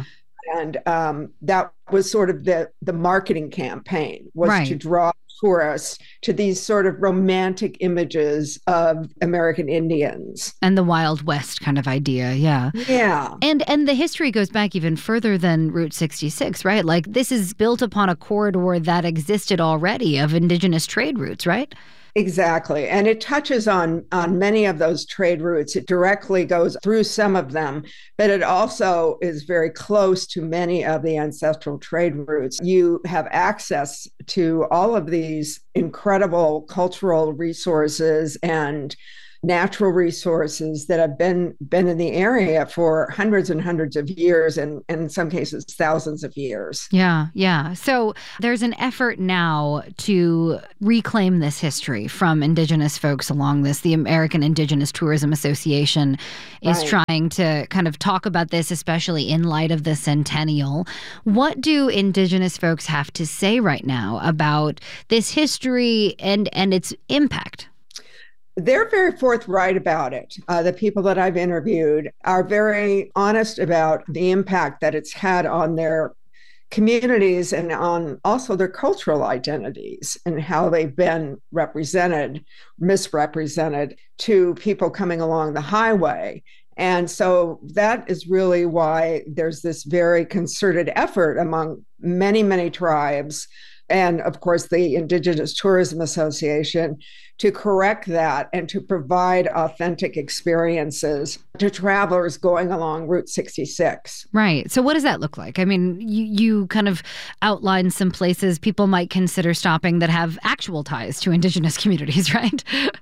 And um, that was sort of the, the marketing campaign, was Right. to draw tourists to these sort of romantic images of American Indians. And the Wild West kind of idea, yeah. Yeah. And and the history goes back even further than Route sixty-six, right? Like this is built upon a corridor that existed already of indigenous trade routes, right? Exactly. And it touches on, on many of those trade routes. It directly goes through some of them, but it also is very close to many of the ancestral trade routes. You have access to all of these incredible cultural resources and natural resources that have been been in the area for hundreds and hundreds of years, and, and in some cases thousands of years. Yeah, yeah. So there's an effort now to reclaim this history from Indigenous folks along this. The American Indigenous Tourism Association is Right. trying to kind of talk about this, especially in light of the centennial. What do Indigenous folks have to say right now about this history and, and its impact? They're very forthright about it. Uh, the people that I've interviewed are very honest about the impact that it's had on their communities and on also their cultural identities and how they've been represented, misrepresented to people coming along the highway. And so that is really why there's this very concerted effort among many, many tribes, and of course the Indigenous Tourism Association, to correct that and to provide authentic experiences to travelers going along Route sixty-six. Right. So what does that look like? I mean, you, you kind of outlined some places people might consider stopping that have actual ties to Indigenous communities, right?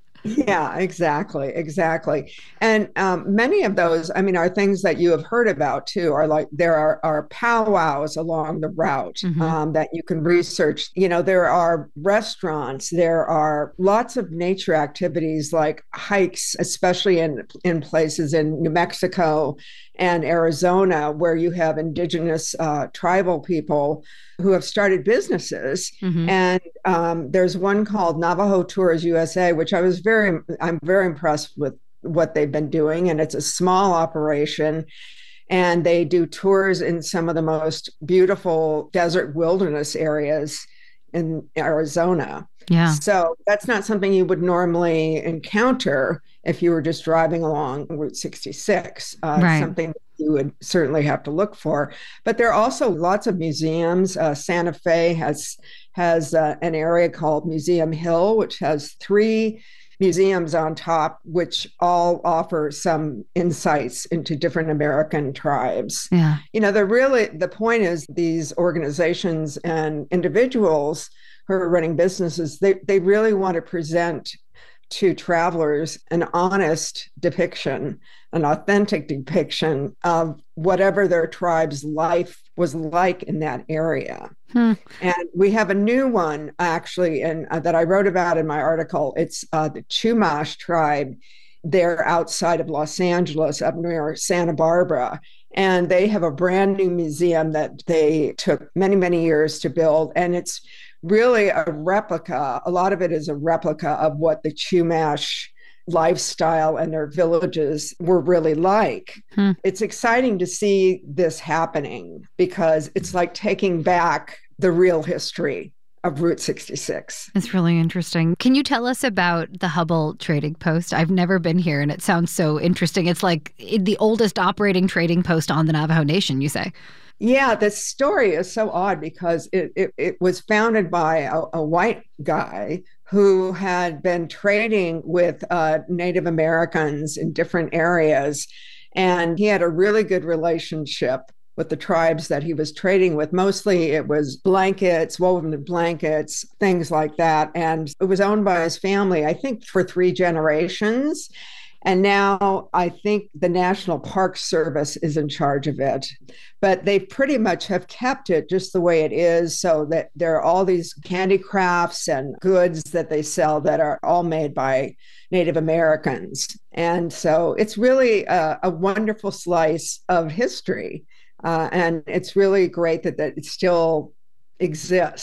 Yeah, exactly, exactly. And um, many of those, I mean, are things that you have heard about too, are like there are, are powwows along the route Mhm. um, that you can research. You know, there are restaurants, there are lots of nature activities like hikes, especially in, in places in New Mexico and Arizona, where you have indigenous uh, tribal people who have started businesses. Mhm. And um, there's one called Navajo Tours U S A, which I was very, I'm very impressed with what they've been doing. And it's a small operation. And they do tours in some of the most beautiful desert wilderness areas in Arizona. Yeah. So that's not something you would normally encounter if you were just driving along Route sixty-six. Uh, Right. Something you would certainly have to look for. But there are also lots of museums. Uh, Santa Fe has has uh, an area called Museum Hill, which has three museums on top, which all offer some insights into different American tribes. Yeah. You know, the really the point is these organizations and individuals who are running businesses, they, they really want to present to travelers an honest depiction, an authentic depiction of whatever their tribe's life was like in that area. Hmm. And we have a new one actually, and uh, that I wrote about in my article. It's uh, the Chumash tribe. They're outside of Los Angeles, up near Santa Barbara. And they have a brand new museum that they took many, many years to build. And it's really a replica. A lot of it is a replica of what the Chumash lifestyle and their villages were really like. Hmm. It's exciting to see this happening because it's like taking back the real history of Route sixty-six. It's really interesting. Can you tell us about the Hubbell Trading Post? I've never been here, and it sounds so interesting. It's like the oldest operating trading post on the Navajo Nation, you say? Yeah, the story is so odd because it, it, it was founded by a, a white guy who had been trading with uh, Native Americans in different areas. And he had a really good relationship with the tribes that he was trading with. Mostly it was blankets, woven blankets, things like that. And it was owned by his family, I think, for three generations. And now I think the National Park Service is in charge of it. But they pretty much have kept it just the way it is, so that there are all these handicrafts and goods that they sell that are all made by Native Americans. And so it's really a, a wonderful slice of history. Uh, and it's really great that, that it still exists.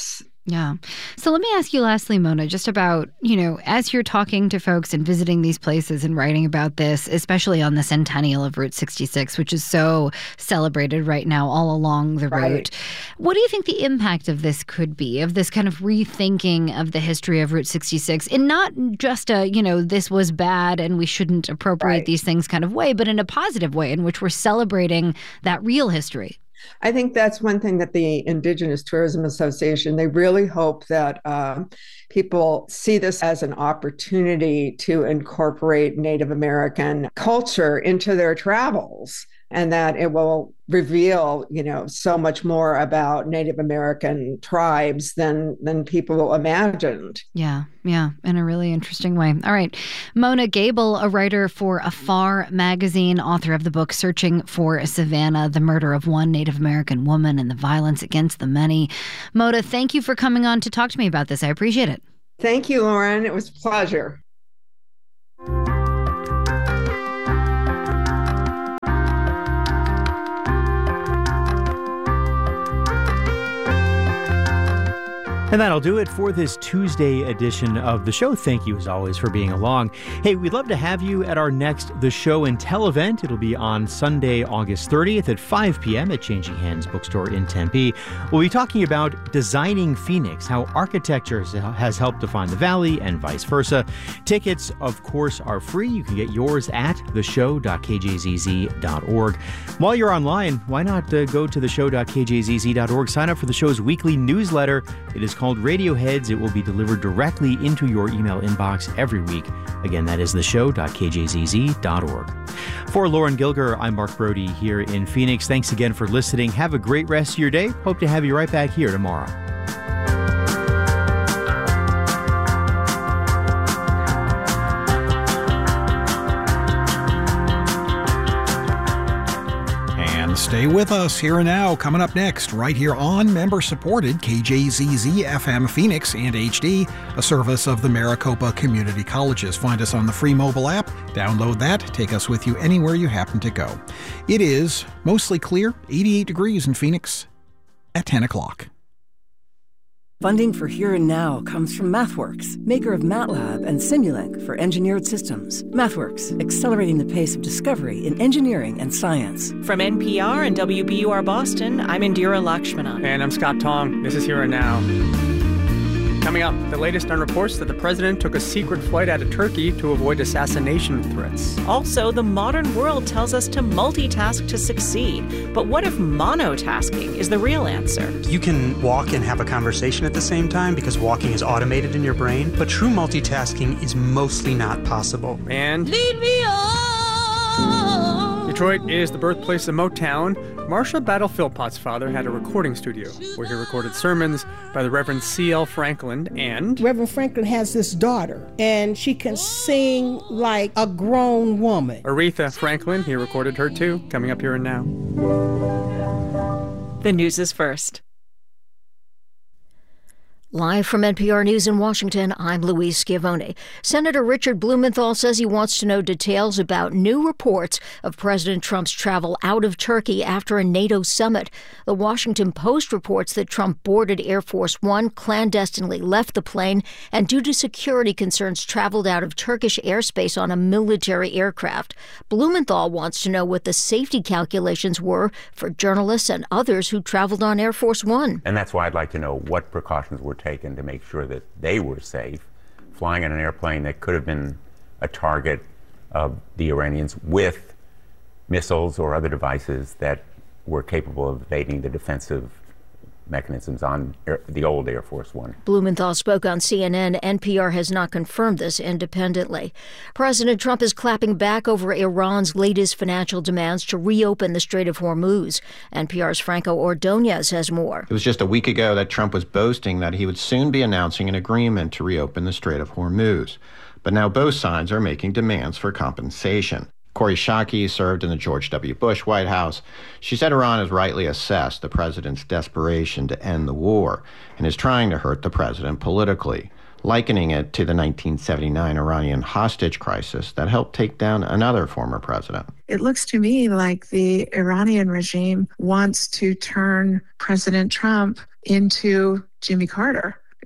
Yeah. So let me ask you lastly, Mona, just about, you know, as you're talking to folks and visiting these places and writing about this, especially on the centennial of Route sixty-six, which is so celebrated right now all along the Right. route, what do you think the impact of this could be, of this kind of rethinking of the history of Route sixty-six in not just a, you know, this was bad and we shouldn't appropriate Right. these things kind of way, but in a positive way in which we're celebrating that real history? I think that's one thing that the Indigenous Tourism Association, they really hope that uh, people see this as an opportunity to incorporate Native American culture into their travels, and that it will reveal, you know, so much more about Native American tribes than than people imagined. Yeah, yeah, in a really interesting way. All right. Mona Gable, a writer for Afar magazine, author of the book Searching for Savannah, The Murder of One Native American Woman and the Violence Against the Many. Mona, thank you for coming on to talk to me about this. I appreciate it. Thank you, Lauren. It was a pleasure. And that'll do it for this Tuesday edition of the show. Thank you, as always, for being along. Hey, we'd love to have you at our next The Show and Tell event. It'll be on Sunday, August thirtieth at five p.m. at Changing Hands Bookstore in Tempe. We'll be talking about designing Phoenix, how architecture has helped define the valley and vice versa. Tickets, of course, are free. You can get yours at the show dot k j z z dot org. While you're online, why not uh, go to the show dot k j z z dot org, sign up for the show's weekly newsletter. It is called Radioheads. It will be delivered directly into your email inbox every week. Again, that is the show dot k j z z dot org. For Lauren Gilger, I'm Mark Brody here in Phoenix. Thanks again for listening. Have a great rest of your day. Hope to have you right back here tomorrow. Stay with us here and now. Coming up next, right here on member-supported K J Z Z F M Phoenix and H D, a service of the Maricopa Community Colleges. Find us on the free mobile app. Download that. Take us with you anywhere you happen to go. It is mostly clear, eighty-eight degrees in Phoenix at ten o'clock. Funding for Here and Now comes from MathWorks, maker of MATLAB and Simulink for engineered systems. MathWorks, accelerating the pace of discovery in engineering and science. From N P R and W B U R Boston, I'm Indira Lakshmana. And I'm Scott Tong. This is Here and Now. Coming up, the latest on reports that the president took a secret flight out of Turkey to avoid assassination threats. Also, the modern world tells us to multitask to succeed. But what if monotasking is the real answer? You can walk and have a conversation at the same time because walking is automated in your brain, but true multitasking is mostly not possible. And lead me on! Detroit is the birthplace of Motown. Marsha Battle Philpott's father had a recording studio where he recorded sermons by the Reverend C L Franklin, and Reverend Franklin has this daughter, and she can sing like a grown woman. Aretha Franklin, he recorded her too, coming up Here and Now. The news is first. Live from N P R News in Washington, I'm Louise Schiavone. Senator Richard Blumenthal says he wants to know details about new reports of President Trump's travel out of Turkey after a NATO summit. The Washington Post reports that Trump boarded Air Force One, clandestinely left the plane, and due to security concerns traveled out of Turkish airspace on a military aircraft. Blumenthal wants to know what the safety calculations were for journalists and others who traveled on Air Force One. And that's why I'd like to know what precautions were taken to make sure that they were safe, flying on an airplane that could have been a target of the Iranians with missiles or other devices that were capable of evading the defensive mechanisms on Air, the old Air Force One. Blumenthal spoke on C N N. N P R has not confirmed this independently. President Trump is clapping back over Iran's latest financial demands to reopen the Strait of Hormuz. N P R's Franco Ordonez has more. It was just a week ago that Trump was boasting that he would soon be announcing an agreement to reopen the Strait of Hormuz. But now both sides are making demands for compensation. Kori Schake served in the George W. Bush White House. She said Iran has rightly assessed the president's desperation to end the war and is trying to hurt the president politically, likening it to the nineteen seventy-nine Iranian hostage crisis that helped take down another former president. It looks to me like the Iranian regime wants to turn President Trump into Jimmy Carter.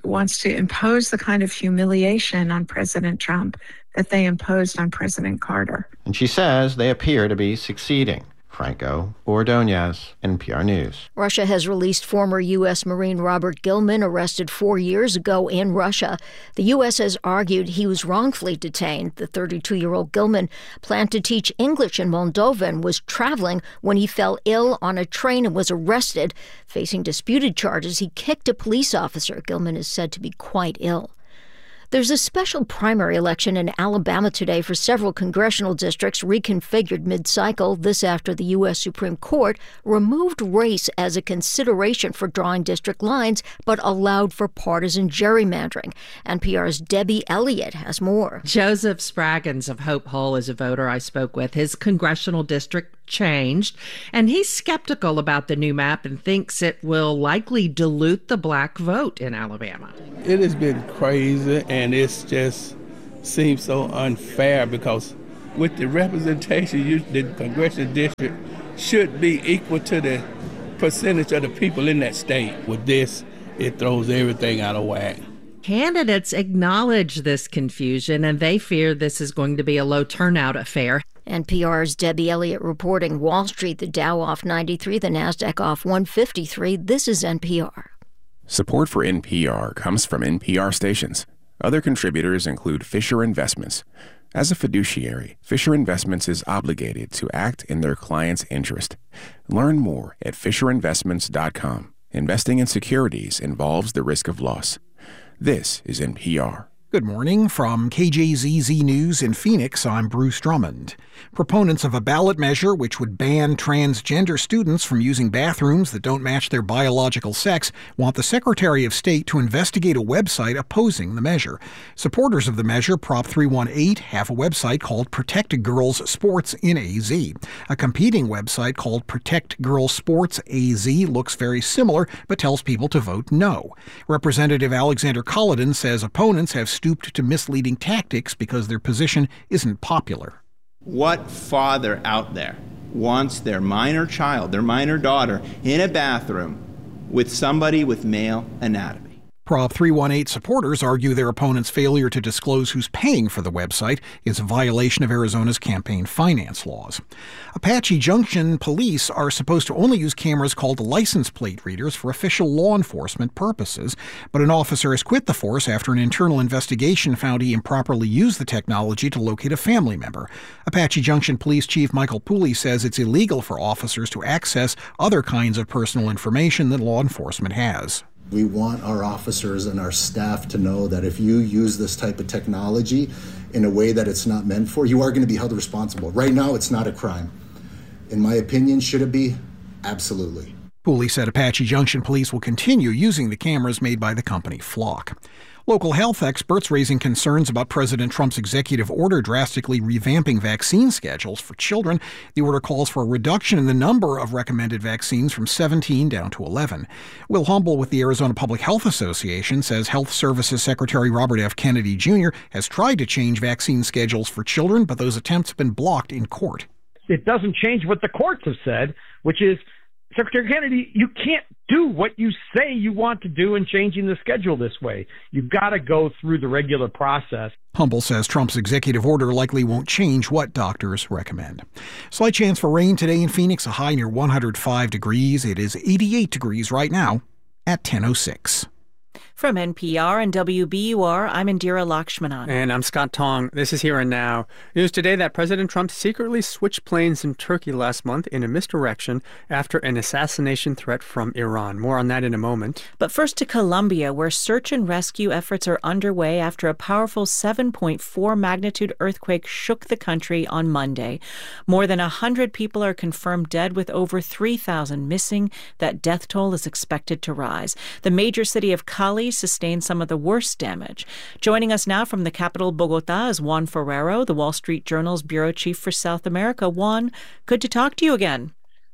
wants to impose the kind of humiliation on President Trump that they imposed on President Carter. And she says they appear to be succeeding. Franco Ordonez, N P R News. Russia has released former U S Marine Robert Gilman, arrested four years ago in Russia. The U S has argued he was wrongfully detained. The thirty-two-year-old Gilman planned to teach English in Moldova and was traveling when he fell ill on a train and was arrested. Facing disputed charges, he kicked a police officer. Gilman is said to be quite ill. There's a special primary election in Alabama today for several congressional districts reconfigured mid-cycle. This after the U S Supreme Court removed race as a consideration for drawing district lines, but allowed for partisan gerrymandering. N P R's Debbie Elliott has more. Joseph Spraggins of Hope Hull is a voter I spoke with. His congressional district changed, and he's skeptical about the new map and thinks it will likely dilute the black vote in Alabama. It has been crazy, and it's just seems so unfair because with the representation, you, the congressional district should be equal to the percentage of the people in that state. With this, it throws everything out of whack. Candidates acknowledge this confusion, and they fear this is going to be a low turnout affair. N P R's Debbie Elliott reporting. Wall Street, the Dow off ninety-three, the Nasdaq off one fifty-three. This is N P R. Support for N P R comes from N P R stations. Other contributors include Fisher Investments. As a fiduciary, Fisher Investments is obligated to act in their client's interest. Learn more at fisher investments dot com. Investing in securities involves the risk of loss. This is N P R. Good morning. From K J Z Z News in Phoenix, I'm Bruce Drummond. Proponents of a ballot measure which would ban transgender students from using bathrooms that don't match their biological sex want the Secretary of State to investigate a website opposing the measure. Supporters of the measure, Prop three eighteen, have a website called Protect Girls Sports in A Z. A competing website called Protect Girls Sports A Z looks very similar but tells people to vote no. Representative Alexander Culloden says opponents have stooped to misleading tactics because their position isn't popular. What father out there wants their minor child, their minor daughter, in a bathroom with somebody with male anatomy? Prop three eighteen supporters argue their opponent's failure to disclose who's paying for the website is a violation of Arizona's campaign finance laws. Apache Junction police are supposed to only use cameras called license plate readers for official law enforcement purposes, but an officer has quit the force after an internal investigation found he improperly used the technology to locate a family member. Apache Junction Police Chief Michael Pooley says it's illegal for officers to access other kinds of personal information that law enforcement has. We want our officers and our staff to know that if you use this type of technology in a way that it's not meant for, you are going to be held responsible. Right now, it's not a crime. In my opinion, should it be? Absolutely. Pooley said Apache Junction Police will continue using the cameras made by the company Flock. Local health experts raising concerns about President Trump's executive order drastically revamping vaccine schedules for children. The order calls for a reduction in the number of recommended vaccines from seventeen down to eleven. Will Humble with the Arizona Public Health Association says Health Services Secretary Robert F. Kennedy Junior has tried to change vaccine schedules for children, but those attempts have been blocked in court. It doesn't change what the courts have said, which is, Secretary Kennedy, you can't do what you say you want to do in changing the schedule this way. You've got to go through the regular process. Humble says Trump's executive order likely won't change what doctors recommend. Slight chance for rain today in Phoenix, a high near one hundred five degrees. It is eighty-eight degrees right now at ten oh six. From N P R and W B U R, I'm Indira Lakshmanan. And I'm Scott Tong. This is Here and Now. News today that President Trump secretly switched planes in Turkey last month in a misdirection after an assassination threat from Iran. More on that in a moment. But first to Colombia, where search and rescue efforts are underway after a powerful seven point four magnitude earthquake shook the country on Monday. More than one hundred people are confirmed dead, with over three thousand missing. That death toll is expected to rise. The major city of Cali sustained some of the worst damage. Joining us now from the capital, Bogota, is Juan Ferrero, the Wall Street Journal's bureau chief for South America. Juan, good to talk to you again.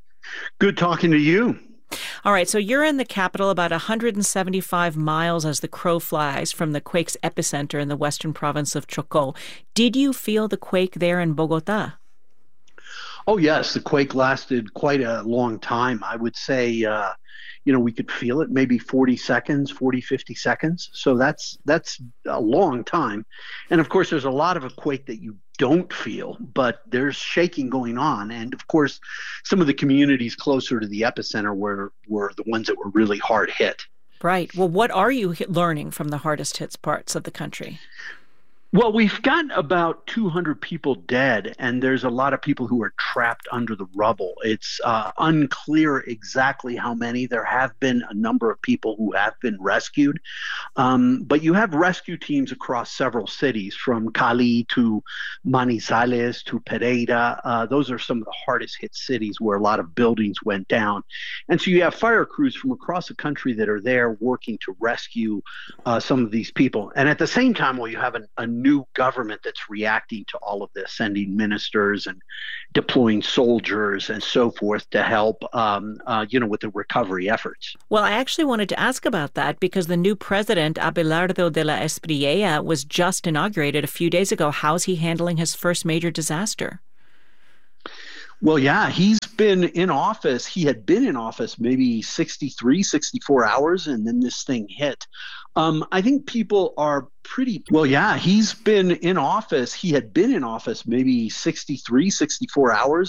Good talking to you. All right, so you're in the capital, about one hundred seventy-five miles as the crow flies from the quake's epicenter in the western province of Chocó. Did you feel the quake there in Bogota? Oh, yes. The quake lasted quite a long time. I would say, uh, you know, we could feel it maybe forty seconds, forty, fifty seconds. So that's that's a long time. And of course, there's a lot of a quake that you don't feel, but there's shaking going on. And of course, some of the communities closer to the epicenter were, were the ones that were really hard hit. Right. Well, what are you learning from the hardest hit parts of the country? Well, we've got about two hundred people dead, and there's a lot of people who are trapped under the rubble. It's uh, unclear exactly how many. There have been a number of people who have been rescued, um, but you have rescue teams across several cities, from Cali to Manizales to Pereira. Uh, those are some of the hardest hit cities where a lot of buildings went down. And so you have fire crews from across the country that are there working to rescue uh, some of these people. And at the same time, well, you have an, a new government that's reacting to all of this, sending ministers and deploying soldiers and so forth to help, um, uh, you know, with the recovery efforts. Well, I actually wanted to ask about that because the new president, Abelardo de la Espriella, was just inaugurated a few days ago. How's he handling his first major disaster? Well, yeah, he's been in office. He had been in office maybe sixty-three, sixty-four hours, and then this thing hit. Um, I think people are pretty, well, yeah, he's been in office. He had been in office maybe sixty-three, sixty-four hours,